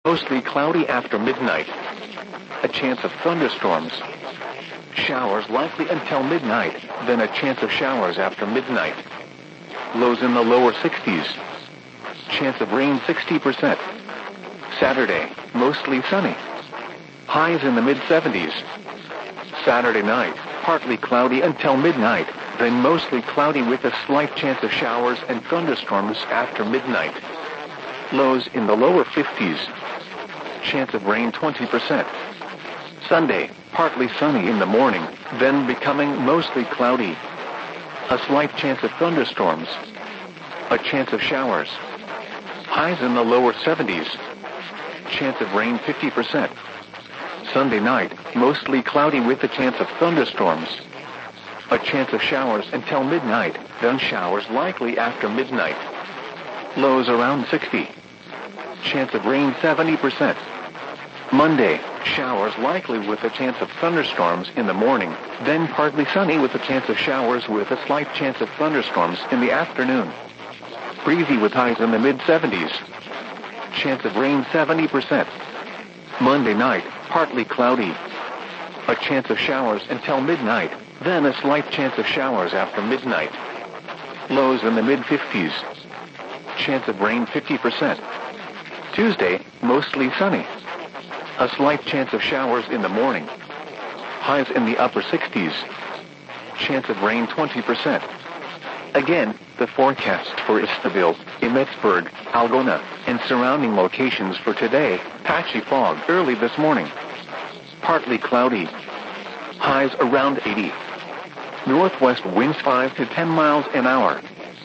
Mostly cloudy after midnight. A chance of thunderstorms. Showers likely until midnight, then a chance of showers after midnight. Lows in the lower 60s. Chance of rain 60%. Saturday, mostly sunny. Highs in the mid-70s. Saturday night, partly cloudy until midnight, then mostly cloudy with a slight chance of showers and thunderstorms after midnight. Lows in the lower 50s. Chance of rain 20%. Sunday, partly sunny in the morning, then becoming mostly cloudy. A slight chance of thunderstorms. A chance of showers. Highs in the lower 70s. Chance of rain 50%. Sunday night, mostly cloudy with a chance of thunderstorms. A chance of showers until midnight, then showers likely after midnight. Lows around 60. Chance of rain 70%. Monday, showers likely with a chance of thunderstorms in the morning, then partly sunny with a chance of showers with a slight chance of thunderstorms in the afternoon. Breezy with highs in the mid-70s. Chance of rain 70%. Monday night, partly cloudy. A chance of showers until midnight, then a slight chance of showers after midnight. Lows in the mid-50s. Chance of rain 50%. Tuesday, mostly sunny. A slight chance of showers in the morning. Highs in the upper 60s. Chance of rain 20%. Again, the forecast for Istaville, Emetsburg, Algona, and surrounding locations for today: patchy fog early this morning. Partly cloudy. Highs around 80. Northwest winds 5 to 10 miles an hour.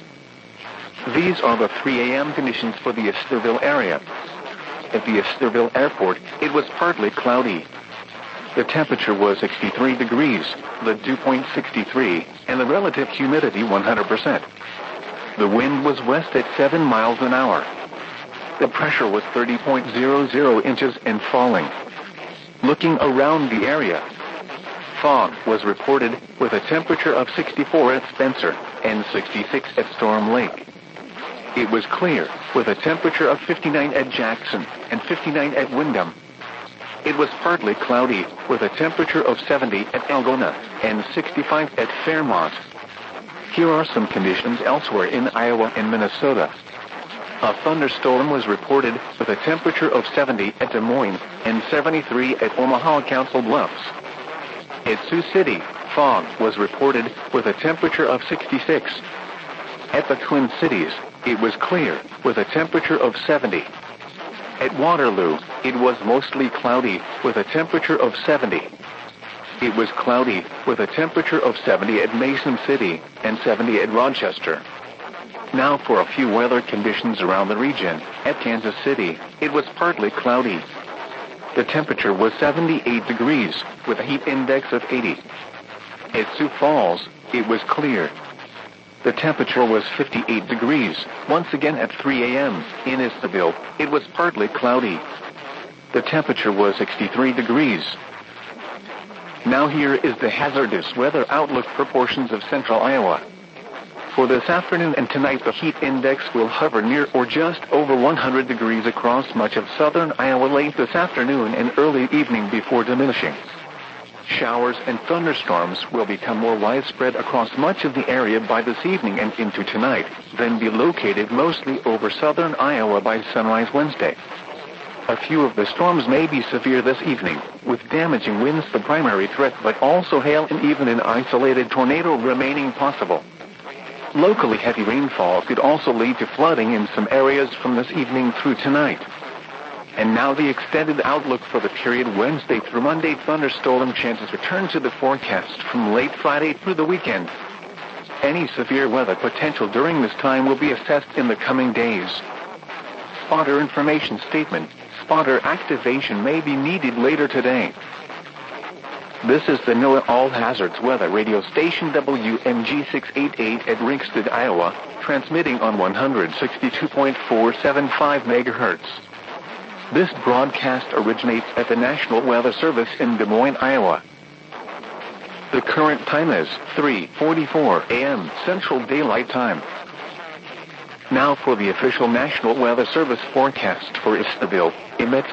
These are the 3 a.m. conditions for the Istaville area. At the Istaville Airport, it was partly cloudy. The temperature was 63 degrees, the dew point 63, and the relative humidity 100%. The wind was west at 7 miles an hour. The pressure was 30.00 inches and falling. Looking around the area, fog was reported with a temperature of 64 at Spencer and 66 at Storm Lake. It was clear with a temperature of 59 at Jackson and 59 at Windham. It was partly cloudy with a temperature of 70 at Algona and 65 at Fairmont. Here are some conditions elsewhere in Iowa and Minnesota. A thunderstorm was reported with a temperature of 70 at Des Moines and 73 at Omaha Council Bluffs. At Sioux City, fog was reported with a temperature of 66. At the Twin Cities, it was clear with a temperature of 70. At Waterloo, it was mostly cloudy with a temperature of 70. It was cloudy with a temperature of 70 at Mason City and 70 at Rochester. Now for a few weather conditions around the region. At Kansas City, it was partly cloudy. The temperature was 78 degrees with a heat index of 80. At Sioux Falls, it was clear. The temperature was 58 degrees. Once again at 3 a.m. in Istaville, it was partly cloudy. The temperature was 63 degrees. Now here is the hazardous weather outlook for portions of central Iowa. For this afternoon and tonight, the heat index will hover near or just over 100 degrees across much of southern Iowa late this afternoon and early evening before diminishing. Showers and thunderstorms will become more widespread across much of the area by this evening and into tonight, then be located mostly over southern Iowa by sunrise Wednesday. A few of the storms may be severe this evening, with damaging winds the primary threat, but also hail and even an isolated tornado remaining possible. Locally heavy rainfall could also lead to flooding in some areas from this evening through tonight. And now the extended outlook for the period Wednesday through Monday. Thunderstorm chances return to the forecast from late Friday through the weekend. Any severe weather potential during this time will be assessed in the coming days. Spotter information statement. Spotter activation may be needed later today. This is the NOAA All Hazards Weather Radio Station WMG 688 at Ringsted, Iowa, transmitting on 162.475 megahertz. This broadcast originates at the National Weather Service in Des Moines, Iowa. The current time is 3:44 a.m. Central Daylight Time. Now for the official National Weather Service forecast for Istaville, Emets